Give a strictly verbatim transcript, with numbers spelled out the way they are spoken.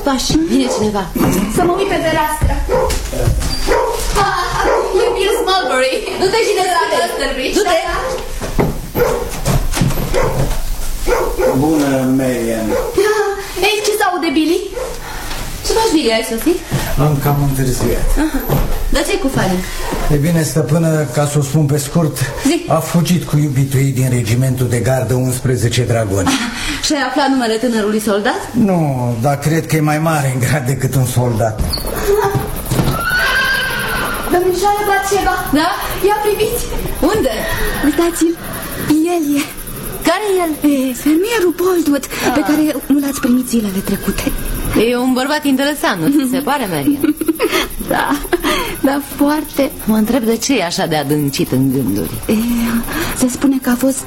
pași. Vine cineva. Să mă uit pe fereastră. Ah, e Bill Smallbury. Du-te și deschide. Du-te. Bună, Marian. Ei, ce s-aude, Billy? Ce faci, Billy? Ai sosit? Am cam întârziat. Dar ce-i cu Fanny? E bine, stăpână, ca să o spun pe scurt, Zi. a fugit cu iubitul ei din regimentul de gardă unsprezece dragoni. Ah, și ai aflat numele tânărului soldat? Nu, dar cred că e mai mare în grad decât un soldat. Domnișoară Batșeva. Da? Ia priviți. Unde? Uitați-l, el e. Care e el? E fermierul Boldwood, ah. pe care nu l-ați primit zilele trecute. E un bărbat interesant, nu ți se pare, Marian? Da, dar foarte. Mă întreb de ce e așa de adâncit în gânduri. E, se spune că a fost